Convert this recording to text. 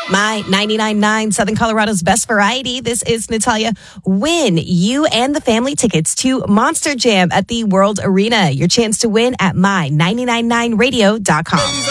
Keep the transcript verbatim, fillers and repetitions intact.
My ninety-nine point nine Southern Colorado's best variety. This is Natalia. Win you and the family tickets to Monster Jam at the World Arena. Your chance to win at my nine nine nine radio dot com.